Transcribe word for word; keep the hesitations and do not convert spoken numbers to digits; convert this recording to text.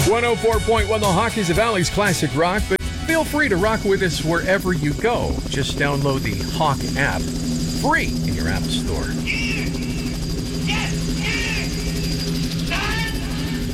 one oh four point one The Hawk is the Valley's classic rock, but feel free to rock with us wherever you go. Just download the Hawk app, free in your app store.